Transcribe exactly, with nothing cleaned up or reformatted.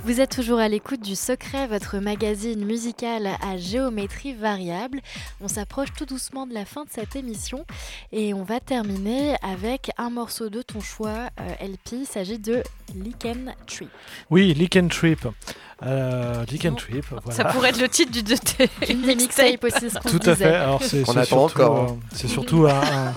Vous êtes toujours à l'écoute du Secret, votre magazine musical à géométrie variable. On s'approche tout doucement de la fin de cette émission et on va terminer avec un morceau de ton choix, euh, L P. Il s'agit de Lick and Trip. Oui, Lick and Trip. Euh, Lick and Trip, voilà. Ça pourrait être le titre du de tes Une des mixtapes aussi, ce qu'on Tout disait. à fait. Alors c'est, On c'est attend surtout, encore, euh, hein. c'est surtout un, un,